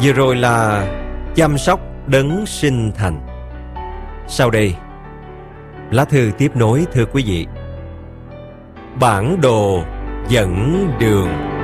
Vừa rồi là chăm sóc đấng sinh thành. Sau đây, lá thư tiếp nối thưa quý vị. Bản đồ dẫn đường.